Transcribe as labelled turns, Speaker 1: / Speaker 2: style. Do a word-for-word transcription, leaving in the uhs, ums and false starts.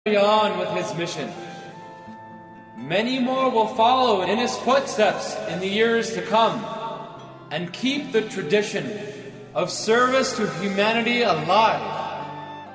Speaker 1: carry on with his mission. Many more will follow in his footsteps in the years to come and keep the tradition of service to humanity alive.